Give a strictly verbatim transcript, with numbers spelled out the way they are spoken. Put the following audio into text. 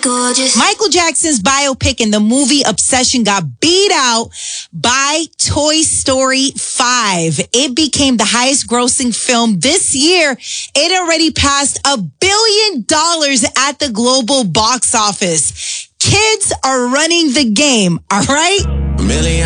gorgeous. Michael Jackson's biopic and the movie Obsession got beat out by Toy Story five. It became the highest grossing film this year. It already passed a billion dollars at the global box office. Kids are running the game, all right? Million